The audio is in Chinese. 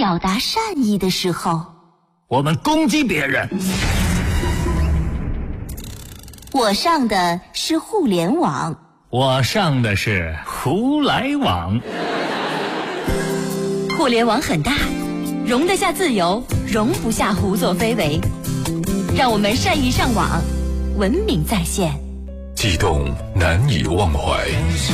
表达善意的时候， 我们攻击别人。 我上的是互联网， 我上的是胡来网。 互联网很大，容得下自由，容不下胡作非为。让我们善意上网，文明在线， 悸动难以忘怀。